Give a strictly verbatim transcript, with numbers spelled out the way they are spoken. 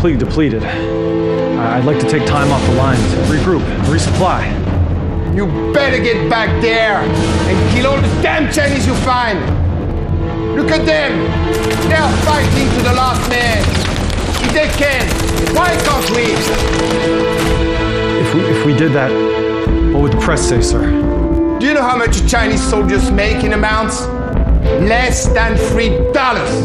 completely depleted. I- I'd like to take time off the line to regroup and resupply. You better get back there and kill all the damn Chinese you find. Look at them. They are fighting to the last man. If they can, why can't we? If we, if we did that, what would the press say, sir? Do you know how much Chinese soldiers make in a month? Less than three dollars.